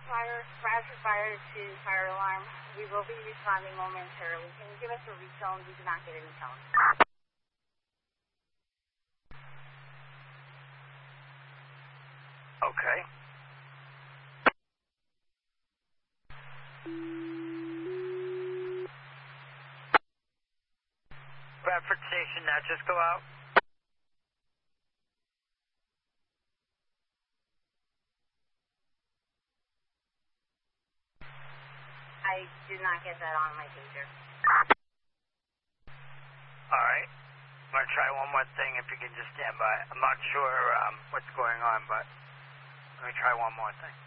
Bradford Fire to fire alarm. We will be responding momentarily. Can you give us a retone? We do not get any tone. Okay. Bradford Station, now just go out. I did not get that on my pager. All right. I'm going to try one more thing if you can just stand by. I'm not sure what's going on, but let me try one more thing.